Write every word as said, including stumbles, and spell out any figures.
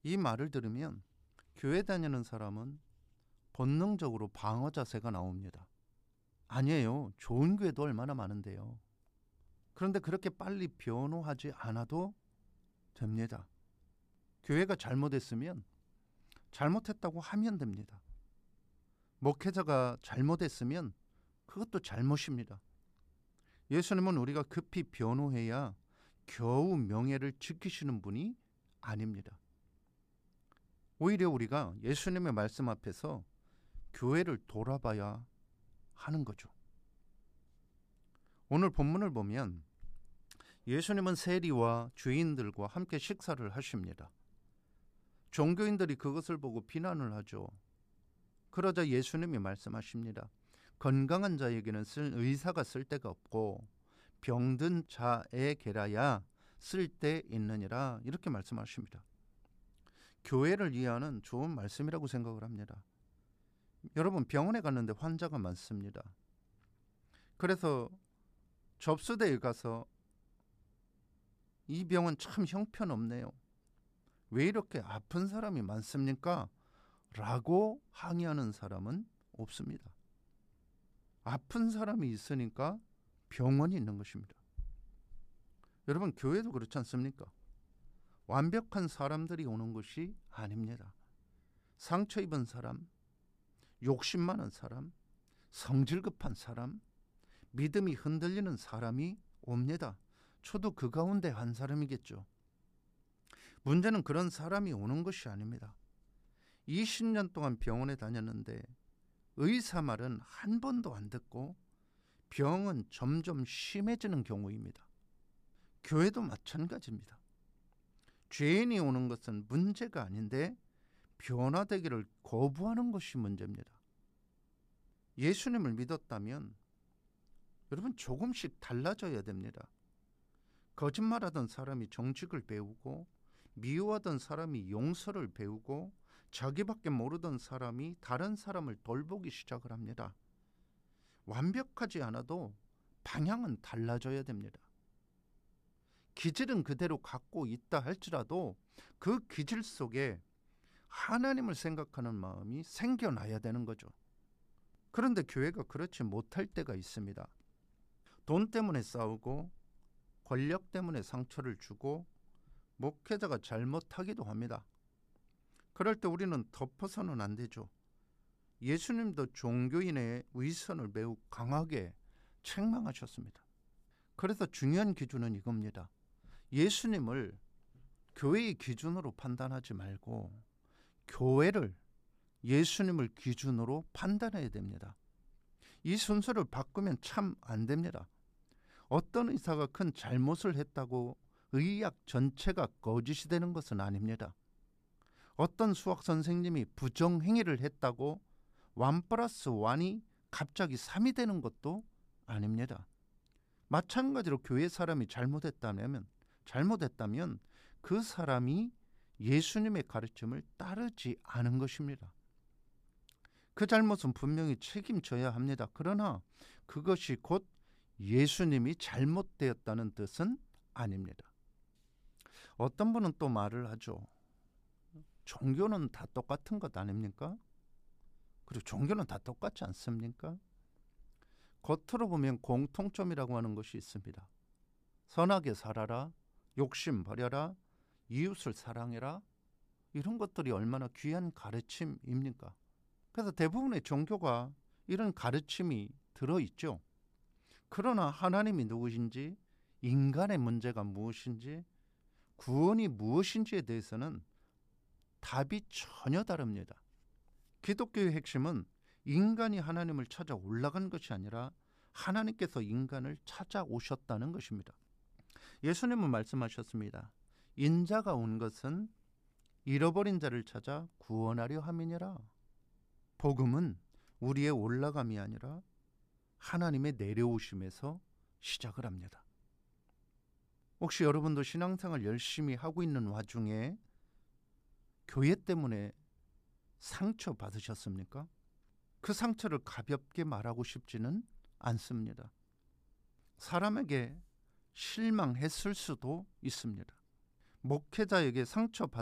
이 말을 들으면 교회 다니는 사람은 본능적으로 방어 자세가 나옵니다. 아니에요. 좋은 교회도 얼마나 많은데요. 그런데 그렇게 빨리 변호하지 않아도 됩니다. 교회가 잘못했으면 잘못했다고 하면 됩니다. 목회자가 잘못했으면 그것도 잘못입니다. 예수님은 우리가 급히 변호해야 겨우 명예를 지키시는 분이 아닙니다. 오히려 우리가 예수님의 말씀 앞에서 교회를 돌아봐야 하는 거죠. 오늘 본문을 보면 예수님은 세리와 죄인들과 함께 식사를 하십니다. 종교인들이 그것을 보고 비난을 하죠. 그러자 예수님이 말씀하십니다. 건강한 자에게는 쓸 의사가 쓸 데가 없고 병든 자에 계라야 쓸 데 있느니라, 이렇게 말씀하십니다. 교회를 이해하는 좋은 말씀이라고 생각을 합니다. 여러분, 병원에 갔는데 환자가 많습니다. 그래서 접수대에 가서 이 병원 참 형편없네요. 왜 이렇게 아픈 사람이 많습니까? 라고 항의하는 사람은 없습니다. 아픈 사람이 있으니까 병원이 있는 것입니다. 여러분, 교회도 그렇지 않습니까? 완벽한 사람들이 오는 것이 아닙니다. 상처 입은 사람, 욕심 많은 사람, 성질 급한 사람, 믿음이 흔들리는 사람이 옵니다. 저도 그 가운데 한 사람이겠죠. 문제는 그런 사람이 오는 것이 아닙니다. 이십 년 동안 병원에 다녔는데 의사 말은 한 번도 안 듣고 병은 점점 심해지는 경우입니다. 교회도 마찬가지입니다. 죄인이 오는 것은 문제가 아닌데 변화되기를 거부하는 것이 문제입니다. 예수님을 믿었다면 여러분, 조금씩 달라져야 됩니다. 거짓말하던 사람이 정직을 배우고, 미워하던 사람이 용서를 배우고, 자기밖에 모르던 사람이 다른 사람을 돌보기 시작을 합니다. 완벽하지 않아도 방향은 달라져야 됩니다. 기질은 그대로 갖고 있다 할지라도 그 기질 속에 하나님을 생각하는 마음이 생겨나야 되는 거죠. 그런데 교회가 그렇지 못할 때가 있습니다. 돈 때문에 싸우고 권력 때문에 상처를 주고 목회자가 잘못하기도 합니다. 그럴 때 우리는 덮어서는 안 되죠. 예수님도 종교인의 위선을 매우 강하게 책망하셨습니다. 그래서 중요한 기준은 이겁니다. 예수님을 교회의 기준으로 판단하지 말고 교회를 예수님을 기준으로 판단해야 됩니다. 이 순서를 바꾸면 참 안 됩니다. 어떤 의사가 큰 잘못을 했다고 의학 전체가 거짓이 되는 것은 아닙니다. 어떤 수학 선생님이 부정행위를 했다고 일 플러스 일이 갑자기 삼이 되는 것도 아닙니다. 마찬가지로 교회 사람이 잘못했다면 잘못했다면 그 사람이 예수님의 가르침을 따르지 않은 것입니다. 그 잘못은 분명히 책임져야 합니다. 그러나 그것이 곧 예수님이 잘못되었다는 뜻은 아닙니다. 어떤 분은 또 말을 하죠. 종교는 다 똑같은 것 아닙니까? 그리고 종교는 다 똑같지 않습니까? 겉으로 보면 공통점이라고 하는 것이 있습니다. 선하게 살아라, 욕심 버려라, 이웃을 사랑해라, 이런 것들이 얼마나 귀한 가르침입니까? 그래서 대부분의 종교가 이런 가르침이 들어있죠. 그러나 하나님이 누구신지, 인간의 문제가 무엇인지, 구원이 무엇인지에 대해서는 답이 전혀 다릅니다. 기독교의 핵심은 인간이 하나님을 찾아 올라간 것이 아니라 하나님께서 인간을 찾아오셨다는 것입니다. 예수님은 말씀하셨습니다. 인자가 온 것은 잃어버린 자를 찾아 구원하려 함이니라. 복음은 우리의 올라감이 아니라 하나님의 내려오심에서 시작을 합니다. 혹시 여러분도 신앙생활 열심히 하고 있는 와중에 교회 때문에 상처 받으셨습니까? 그 상처를 가볍게 말하고 싶지는 않습니다. 사람에게 실망했을 수도 있습니다. 목회자에게 상처받은